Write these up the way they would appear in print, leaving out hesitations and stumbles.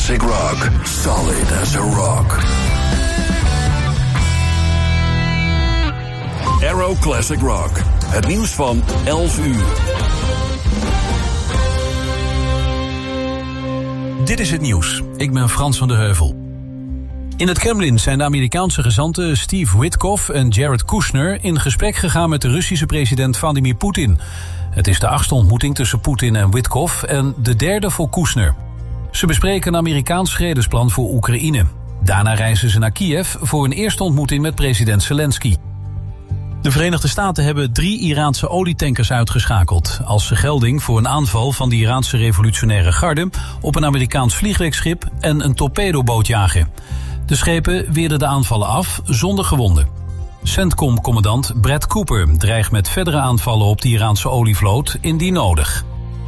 classic rock. Solid as a rock. Arrow Classic Rock. Het nieuws van 11 uur. Dit is het nieuws. Ik ben Frans van der Heuvel. In het Kremlin zijn de Amerikaanse gezanten Steve Witkoff en Jared Kushner in gesprek gegaan met de Russische president Vladimir Poetin. Het is de 8e ontmoeting tussen Poetin en Witkoff en de 3e voor Kushner. Ze bespreken een Amerikaans vredesplan voor Oekraïne. Daarna reizen ze naar Kiev voor een eerste ontmoeting met president Zelensky. De Verenigde Staten hebben 3 Iraanse olietankers uitgeschakeld als vergelding voor een aanval van de Iraanse revolutionaire garde op een Amerikaans vliegdekschip en een torpedobootjager. De schepen weerden de aanvallen af zonder gewonden. CENTCOM-commandant Brad Cooper dreigt met verdere aanvallen op de Iraanse olievloot indien nodig.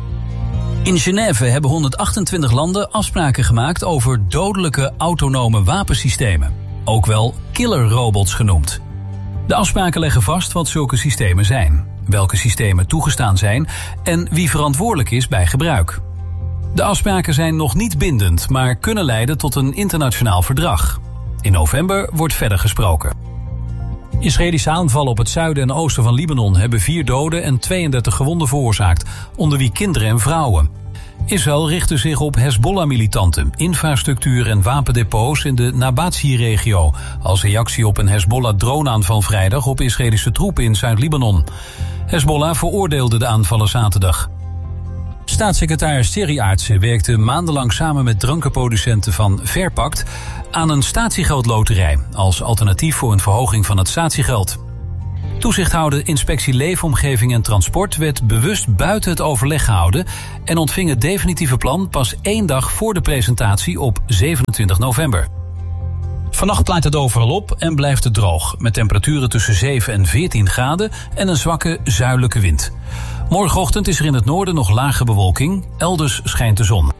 In Genève hebben 128 landen afspraken gemaakt over dodelijke autonome wapensystemen, ook wel killerrobots genoemd. De afspraken leggen vast wat zulke systemen zijn, welke systemen toegestaan zijn en wie verantwoordelijk is bij gebruik. De afspraken zijn nog niet bindend, maar kunnen leiden tot een internationaal verdrag. In november wordt verder gesproken. Israëlische aanvallen op het zuiden en oosten van Libanon hebben 4 doden en 32 gewonden veroorzaakt, onder wie kinderen en vrouwen. Israël richtte zich op Hezbollah-militanten, infrastructuur en wapendepots in de Nabatsi-regio, als reactie op een Hezbollah-droneaanval vrijdag op Israëlische troepen in Zuid-Libanon. Hezbollah veroordeelde de aanvallen zaterdag. Staatssecretaris Thierry Aartsen werkte maandenlang samen met drankenproducenten van Verpact aan een statiegeldloterij als alternatief voor een verhoging van het statiegeld. Toezichthouder Inspectie Leefomgeving en Transport werd bewust buiten het overleg gehouden en ontving het definitieve plan pas 1 dag voor de presentatie op 27 november. Vannacht klaart het overal op en blijft het droog, met temperaturen tussen 7 en 14 graden en een zwakke zuidelijke wind. Morgenochtend is er in het noorden nog lage bewolking, elders schijnt de zon.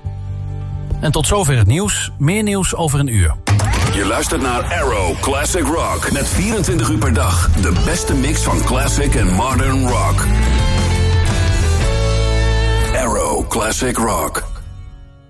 En tot zover het nieuws, meer nieuws over een uur. Je luistert naar Arrow Classic Rock, met 24 uur per dag de beste mix van classic en modern rock. Arrow Classic Rock.